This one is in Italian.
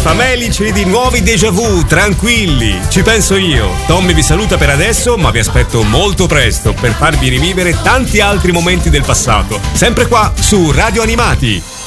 famelici di nuovi déjà vu, tranquilli, ci penso io. Tommy vi saluta per adesso, ma vi aspetto molto presto per farvi rivivere tanti altri momenti del passato. Sempre qua su Radio Animati.